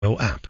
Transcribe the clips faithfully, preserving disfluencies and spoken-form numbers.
app.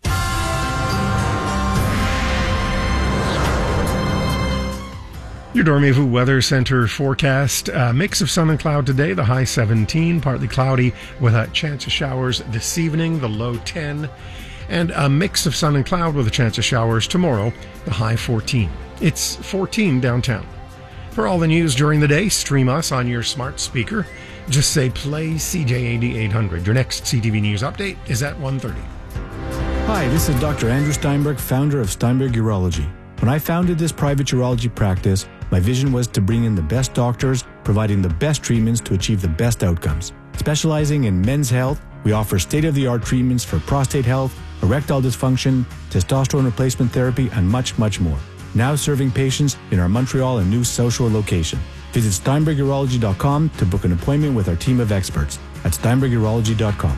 Your Dormevu Weather Center forecast, a mix of sun and cloud today, the high seventeen, partly cloudy with a chance of showers this evening, the low ten, and a mix of sun and cloud with a chance of showers tomorrow, the high fourteen. It's fourteen downtown. For all the news during the day, stream us on your smart speaker. Just say play C J A D eight hundred. Your next C T V News update is at one thirty. Hi, this is Doctor Andrew Steinberg, founder of Steinberg Urology. When I founded this private urology practice, my vision was to bring in the best doctors, providing the best treatments to achieve the best outcomes. Specializing in men's health, we offer state-of-the-art treatments for prostate health, erectile dysfunction, testosterone replacement therapy, and much, much more. Now serving patients in our Montreal and New South Shore location. Visit steinberg urology dot com to book an appointment with our team of experts at steinberg urology dot com.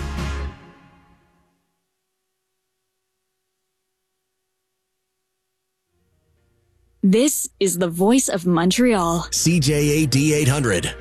This is the voice of Montreal. C J A D eight hundred.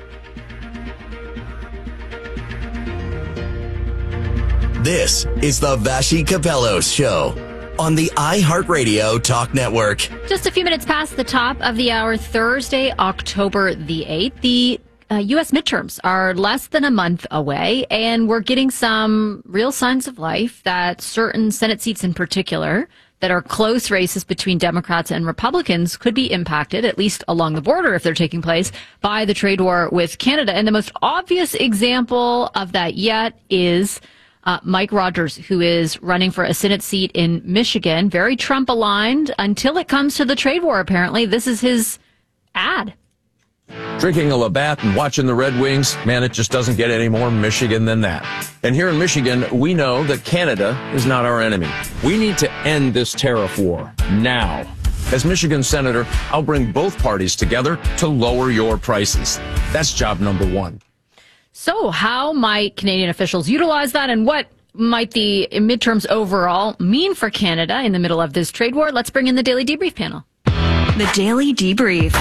This is the Vassy Kapelos Show on the iHeartRadio Talk Network. Just a few minutes past the top of the hour, Thursday, October the eighth. The uh, U S midterms are less than a month away, and we're getting some real signs of life that certain Senate seats in particular that are close races between Democrats and Republicans could be impacted, at least along the border if they're taking place, by the trade war with Canada. And the most obvious example of that yet is uh, Mike Rogers, who is running for a Senate seat in Michigan, very Trump-aligned until it comes to the trade war, apparently. This is his ad. Drinking a Labatt and watching the Red Wings, man, it just doesn't get any more Michigan than that. And here in Michigan, we know that Canada is not our enemy. We need to end this tariff war now. As Michigan Senator, I'll bring both parties together to lower your prices. That's job number one. So how might Canadian officials utilize that, and what might the midterms overall mean for Canada in the middle of this trade war? Let's bring in the Daily Debrief panel. The Daily Debrief.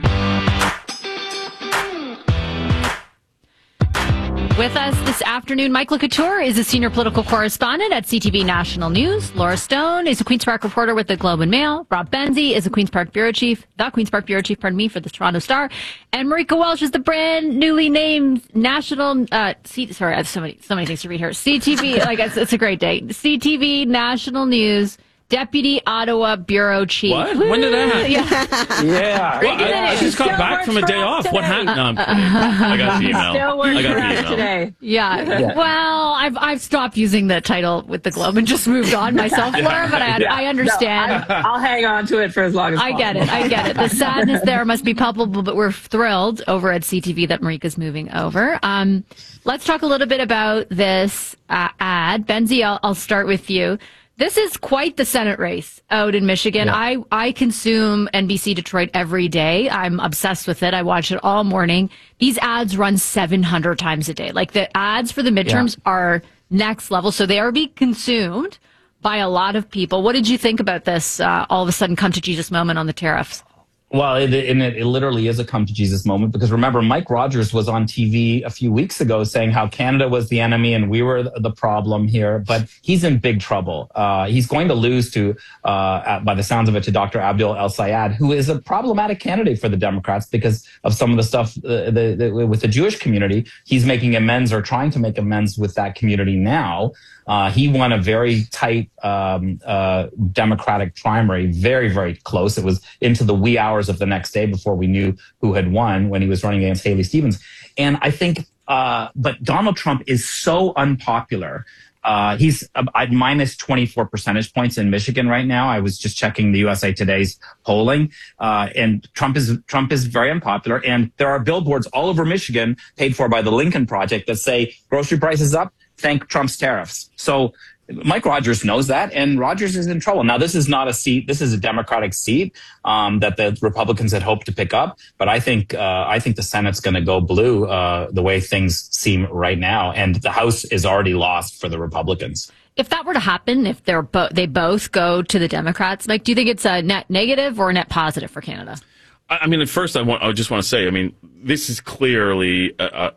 With us this afternoon, Mike LeCouture is a senior political correspondent at C T V National News. Laura Stone is a Queen's Park reporter with the Globe and Mail. Rob Benzie is a Queen's Park bureau chief, the Queen's Park bureau chief, pardon me, for the Toronto Star. And Marika Welsh is the brand newly named national, uh, C, sorry, I have so many, so many things to read here. C T V, I guess it's a great day. C T V National News Deputy Ottawa Bureau Chief. What? When did that happen? Yeah. yeah. Well, I, I just got back from a day off. Today. What happened? No, I'm kidding. I got the email. Still works I got for the us email. today. Yeah. yeah. Well, I've I've stopped using the title with the Globe and just moved on myself, yeah. Laura, but I, yeah. I understand. No, I'll hang on to it for as long as I possible. get it. I get it. The sadness there must be palpable, but we're thrilled over at C T V that Marika's moving over. Um, let's talk a little bit about this uh, ad. Benzie, I'll, I'll start with you. This is quite the Senate race out in Michigan. Yeah. I, I consume N B C Detroit every day. I'm obsessed with it. I watch it all morning. These ads run seven hundred times a day. Like, the ads for the midterms yeah. are next level. So they are being consumed by a lot of people. What did you think about this uh, all of a sudden come to Jesus moment on the tariffs? Well, it, and it, it literally is a come to Jesus moment, because remember, Mike Rogers was on T V a few weeks ago saying how Canada was the enemy and we were the problem here, but he's in big trouble. Uh, he's going to lose to, uh, at, by the sounds of it, to Doctor Abdul El-Sayed, who is a problematic candidate for the Democrats because of some of the stuff uh, the, the, with the Jewish community. He's making amends, or trying to make amends with that community now. Uh, he won a very tight um, uh, Democratic primary, very, very close. It was into the wee hours of the next day before we knew who had won, when he was running against Haley Stevens. And I think, uh, but Donald Trump is so unpopular. Uh, he's at minus twenty-four percentage points in Michigan right now. I was just checking the U S A Today's polling, uh, and Trump is Trump is very unpopular. And there are billboards all over Michigan paid for by the Lincoln Project that say grocery prices up, thank Trump's tariffs. So Mike Rogers knows that, and Rogers is in trouble. Now, this is not a seat. This is a Democratic seat um, that the Republicans had hoped to pick up. But I think uh, I think the Senate's going to go blue uh, the way things seem right now, and the House is already lost for the Republicans. If that were to happen, if they're bo- they both go to the Democrats, Mike, do you think it's a net negative or a net positive for Canada? I mean, at first, I want I just want to say, I mean, this is clearly a, a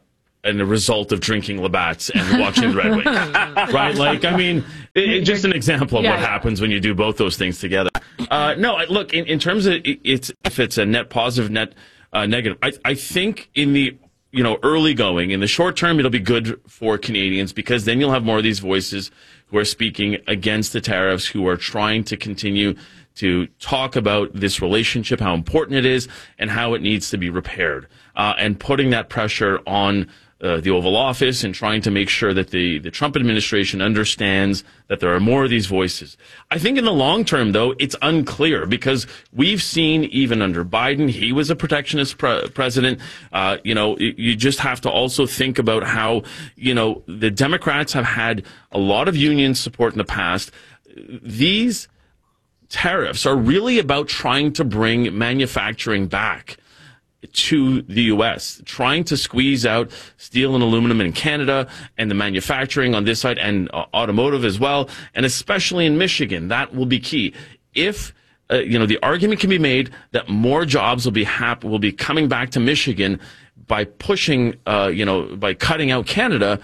and a result of drinking Labatt's and watching the Red Wings, right? Like, I mean, it, it, just an example of yeah, what yeah. happens when you do both those things together. Uh, no, look, in, in terms of it, it's if it's a net positive, net uh, negative, I, I think in the you know early going, in the short term, it'll be good for Canadians because then you'll have more of these voices who are speaking against the tariffs, who are trying to continue to talk about this relationship, how important it is, and how it needs to be repaired, uh, and putting that pressure on Uh, the Oval Office and trying to make sure that the, the Trump administration understands that there are more of these voices. I think in the long term, though, it's unclear because we've seen even under Biden, he was a protectionist pre- president. Uh, you know, you just have to also think about how, you know, the Democrats have had a lot of union support in the past. These tariffs are really about trying to bring manufacturing back to the U S, trying to squeeze out steel and aluminum in Canada and the manufacturing on this side and uh, automotive as well, and especially in Michigan. That will be key. If, uh, you know, the argument can be made that more jobs will be hap- will be coming back to Michigan by pushing, uh, you know, by cutting out Canada,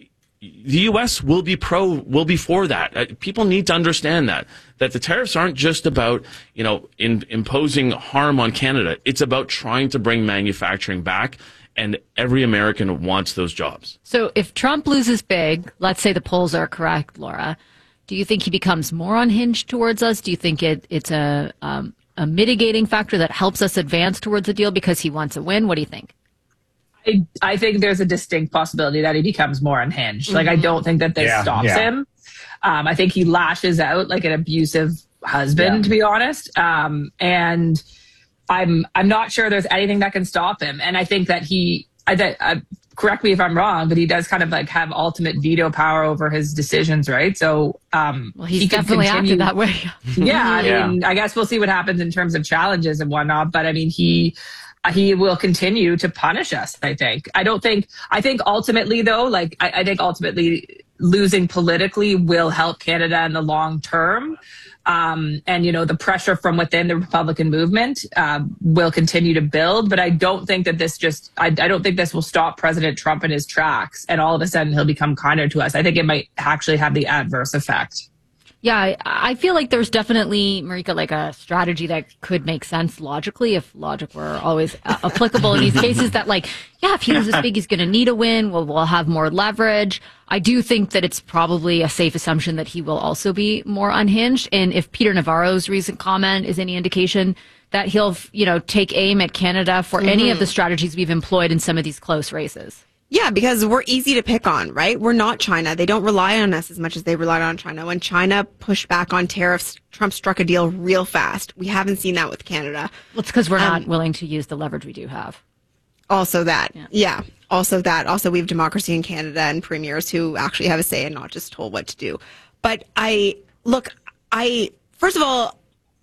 the U S will be pro, will be for that. Uh, people need to understand that, that the tariffs aren't just about, you know, in, imposing harm on Canada. It's about trying to bring manufacturing back, and every American wants those jobs. So if Trump loses big, let's say the polls are correct, Laura, do you think he becomes more unhinged towards us? Do you think it, it's a, um, a mitigating factor that helps us advance towards a deal because he wants a win? What do you think? I, I think there's a distinct possibility that he becomes more unhinged. Mm-hmm. Like, I don't think that this yeah, stops yeah. him. Um, I think he lashes out like an abusive husband, yeah. to be honest. Um, and I'm I'm not sure there's anything that can stop him. And I think that he, I, that, uh, correct me if I'm wrong, but he does kind of like have ultimate veto power over his decisions, right? So um, well, he's he definitely acted that way. yeah, I yeah. mean, I guess we'll see what happens in terms of challenges and whatnot. But I mean, he. He will continue to punish us, I think. I don't think, I think ultimately though, like, I, I think ultimately losing politically will help Canada in the long term. Um, and, you know, the pressure from within the Republican movement uh, will continue to build. But I don't think that this just, I, I don't think this will stop President Trump in his tracks and all of a sudden he'll become kinder to us. I think it might actually have the adverse effect. Yeah, I, I feel like there's definitely, Marika, like a strategy that could make sense logically if logic were always uh, applicable in these cases that like, yeah, if he loses big, he's going to need a win. We'll, we'll have more leverage. I do think that it's probably a safe assumption that he will also be more unhinged. And if Peter Navarro's recent comment is any indication that he'll, you know, take aim at Canada for mm-hmm. any of the strategies we've employed in some of these close races. Yeah, because we're easy to pick on, right? We're not China. They don't rely on us as much as they relied on China. When China pushed back on tariffs, Trump struck a deal real fast. We haven't seen that with Canada. Well, it's because we're um, not willing to use the leverage we do have. Also that. Yeah. yeah. Also that. Also, we have democracy in Canada and premiers who actually have a say and not just told what to do. But I, look, I, first of all,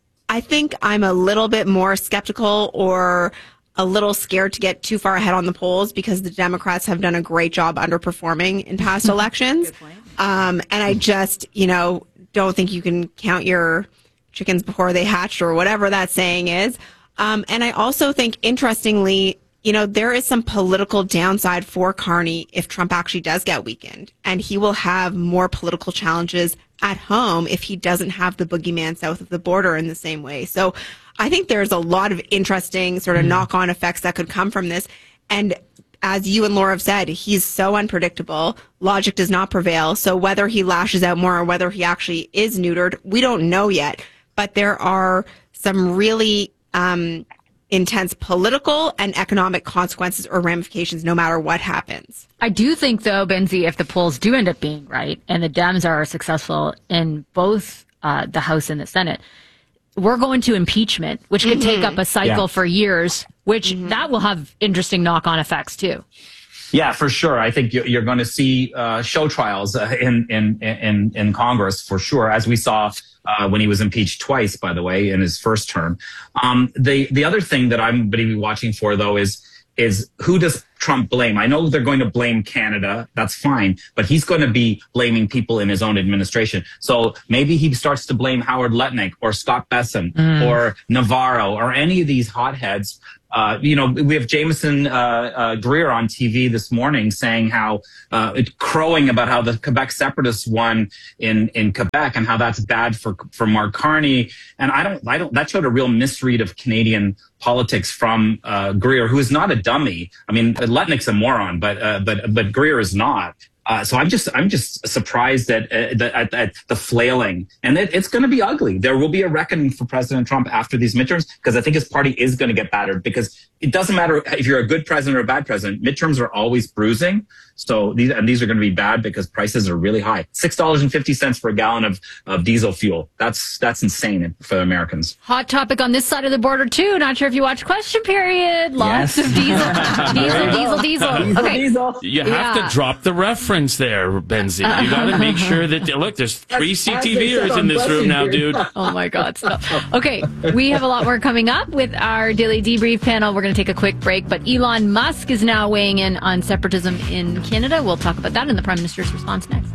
I think I'm a little bit more skeptical or a little scared to get too far ahead on the polls because the Democrats have done a great job underperforming in past elections. Um, and I just, you know, don't think you can count your chickens before they hatch or whatever that saying is. Um, and I also think, interestingly, you know, there is some political downside for Carney if Trump actually does get weakened. And he will have more political challenges at home if he doesn't have the boogeyman south of the border in the same way. So I think there's a lot of interesting sort of mm. knock-on effects that could come from this. And as you and Laura have said, he's so unpredictable. Logic does not prevail. So whether he lashes out more or whether he actually is neutered, we don't know yet. But there are some really um, intense political and economic consequences or ramifications no matter what happens. I do think, though, Benzie, if the polls do end up being right and the Dems are successful in both uh, the House and the Senate, we're going to impeachment, which could mm-hmm. take up a cycle yeah. for years, which mm-hmm. that will have interesting knock-on effects, too. Yeah, for sure. I think you're going to see uh, show trials uh, in, in in in Congress for sure, as we saw uh, when he was impeached twice, by the way, in his first term. Um, the the other thing that I'm going to be watching for, though, is is who does Trump blame? I know they're going to blame Canada. That's fine. But he's going to be blaming people in his own administration. So maybe he starts to blame Howard Lutnick or Scott Besson mm. or Navarro or any of these hotheads. Uh, you know, we have Jameson uh, uh, Greer on T V this morning saying how uh, it, crowing about how the Quebec separatists won in in Quebec and how that's bad for for Mark Carney. And I don't, I don't. That showed a real misread of Canadian politics from uh, Greer, who is not a dummy. I mean, Lutnick's a moron, but uh, but but Greer is not. Uh, so I'm just I'm just surprised at, uh, at, at the flailing, and it, it's going to be ugly. There will be a reckoning for President Trump after these midterms because I think his party is going to get battered. Because it doesn't matter if you're a good president or a bad president, midterms are always bruising. So these and these are going to be bad because prices are really high. Six dollars and fifty cents for a gallon of, of diesel fuel. That's that's insane for Americans. Hot topic on this side of the border too. Not sure if you watch Question Period. Lots yes. of diesel, diesel, diesel, diesel. diesel, okay. diesel. You have Yeah. to drop the reference there, Benzie. You got to make sure that look. There's three C T Viers in this room now, dude. Oh my God! Stop. Okay, we have a lot more coming up with our daily debrief panel. We're going to take a quick break, but Elon Musk is now weighing in on separatism in Canada. We'll talk about that in the Prime Minister's response next.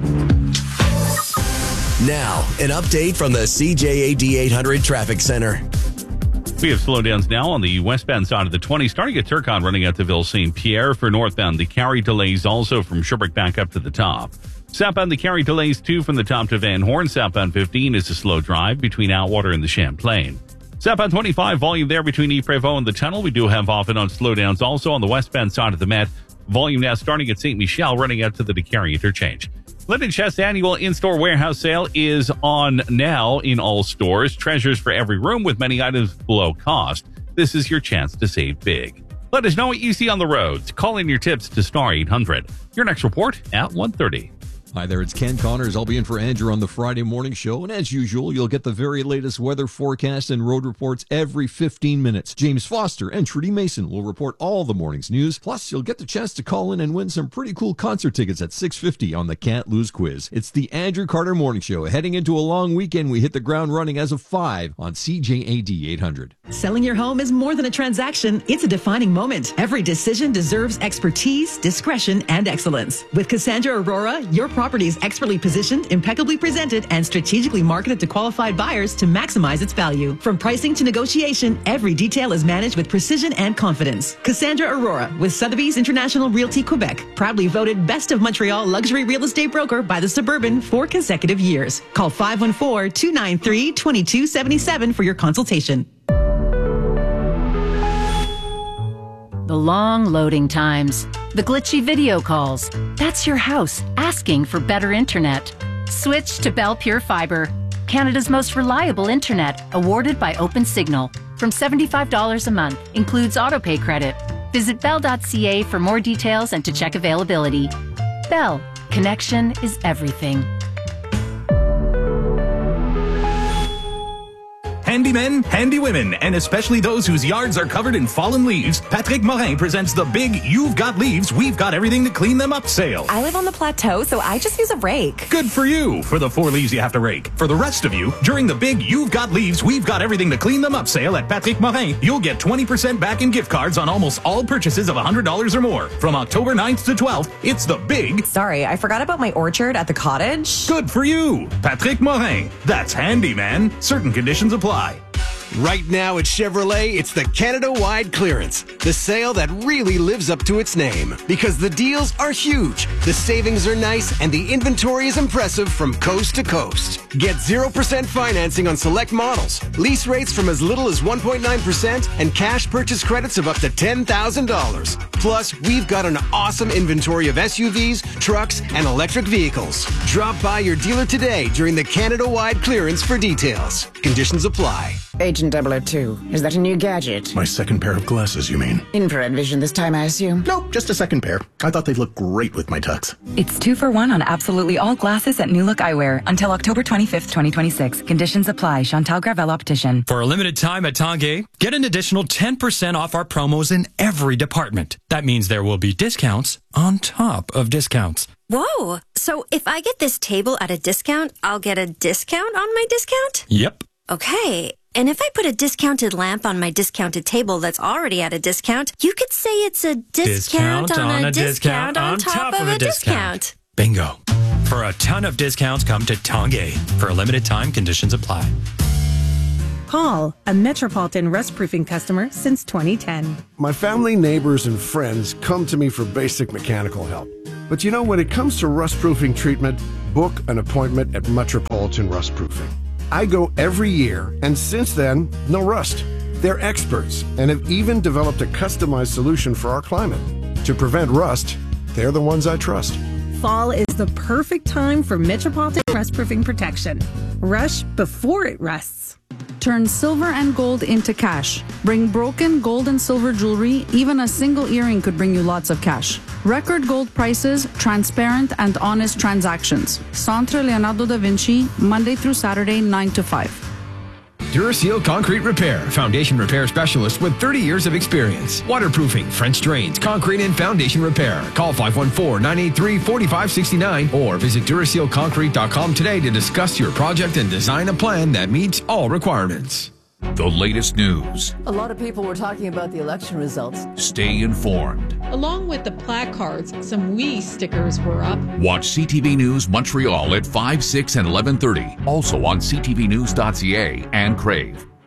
Now, an update from the C J A D eight hundred Traffic Center. We have slowdowns now on the westbound side of the twenty, starting at Turcotte, running out to Ville Saint Pierre. For northbound, the carry delays also from Sherbrooke back up to the top. Southbound, the carry delays too from the top to Van Horn. Southbound fifteen is a slow drive between Outwater and the Champlain. Southbound twenty-five, volume there between Yves Prévost and the tunnel. We do have off and on slowdowns also on the westbound side of the Met. Volume now starting at Saint Michel, running out to the DeCarry interchange. Linden Chest annual in-store warehouse sale is on now in all stores. Treasures for every room with many items below cost. This is your chance to save big. Let us know what you see on the roads. Call in your tips to Star eight hundred. Your next report at one thirty. Hi there, it's Ken Connors. I'll be in for Andrew on the Friday morning show. And as usual, you'll get the very latest weather forecast and road reports every fifteen minutes. James Foster and Trudy Mason will report all the morning's news. Plus, you'll get the chance to call in and win some pretty cool concert tickets at six fifty on the Can't Lose quiz. It's the Andrew Carter Morning Show. Heading into a long weekend, we hit the ground running as of five on C J A D eight hundred. Selling your home is more than a transaction. It's a defining moment. Every decision deserves expertise, discretion, and excellence. With Cassandra Aurora, your property is expertly positioned, impeccably presented, and strategically marketed to qualified buyers to maximize its value. From pricing to negotiation, every detail is managed with precision and confidence. Cassandra Aurora with Sotheby's International Realty Quebec, proudly voted Best of Montreal Luxury Real Estate Broker by the Suburban for consecutive years. Call five one four, two nine three, two two seven seven for your consultation. The long loading times, the glitchy video calls. That's your house asking for better internet. Switch to Bell Pure Fiber, Canada's most reliable internet, awarded by OpenSignal. From seventy-five dollars a month, includes autopay credit. Visit bell dot c a for more details and to check availability. Bell, connection is everything. Handy men, handy women, and especially those whose yards are covered in fallen leaves, Patrick Morin presents the big You've Got Leaves, We've Got Everything to Clean Them Up sale. I live on the plateau, so I just use a rake. Good for you, for the four leaves you have to rake. For the rest of you, during the big You've Got Leaves, We've Got Everything to Clean Them Up sale at Patrick Morin, you'll get twenty percent back in gift cards on almost all purchases of one hundred dollars or more. From October ninth to twelfth, it's the big... Sorry, I forgot about my orchard at the cottage. Good for you, Patrick Morin. That's handy, man. Certain conditions apply. Right now at Chevrolet, it's the Canada-wide clearance. The sale that really lives up to its name. Because the deals are huge, the savings are nice, and the inventory is impressive from coast to coast. Get zero percent financing on select models, lease rates from as little as one point nine percent, and cash purchase credits of up to ten thousand dollars. Plus, we've got an awesome inventory of S U Vs, trucks, and electric vehicles. Drop by your dealer today during the Canada-wide clearance for details. Conditions apply. Agent double oh two, is that a new gadget? My second pair of glasses, you mean? Infrared vision this time, I assume? Nope, just a second pair. I thought they'd look great with my tux. It's two for one on absolutely all glasses at New Look Eyewear until October twenty-fifth, twenty twenty-six. Conditions apply. Chantal Gravel Optician. For a limited time at Tanguay, get an additional ten percent off our promos in every department. That means there will be discounts on top of discounts. Whoa, so if I get this table at a discount, I'll get a discount on my discount? Yep. Okay, And if I put a discounted lamp on my discounted table that's already at a discount, you could say it's a discount, Discount on, on a a discount, on top, of a discount. Bingo. For a ton of discounts, come to Tanguay. For a limited time, conditions apply. Paul, a Metropolitan rust proofing customer since twenty ten. My family, neighbors, and friends come to me for basic mechanical help. But you know, when it comes to rust proofing treatment, book an appointment at Metropolitan Rust Proofing. I go every year, and since then, no rust. They're experts and have even developed a customized solution for our climate. To prevent rust, they're the ones I trust. Fall is the perfect time for Metropolitan rust proofing protection. Rush before it rusts. Turn silver and gold into cash. Bring broken gold and silver jewelry. Even a single earring could bring you lots of cash. Record gold prices, transparent and honest transactions. Centre Leonardo da Vinci, Monday through Saturday, nine to five. Duraseal Concrete Repair, foundation repair specialist with thirty years of experience. Waterproofing, French drains, concrete and foundation repair. Call five one four, nine eight three, four five six nine or visit Duraseal Concrete dot com today to discuss your project and design a plan that meets all requirements. The latest news. A lot of people were talking about the election results. Stay informed. Along with the placards, some We stickers were up. Watch C T V News Montreal at five, six, and eleven thirty. Also on c t v news dot c a and Crave.